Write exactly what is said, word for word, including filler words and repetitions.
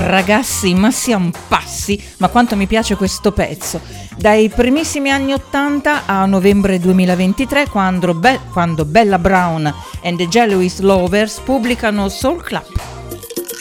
Ragazzi, ma siamo pazzi, ma quanto mi piace questo pezzo. Dai primissimi anni ottanta a novembre duemilaventitré, quando, Be- quando Bella Brown and the Jealous Lovers pubblicano Soul Club.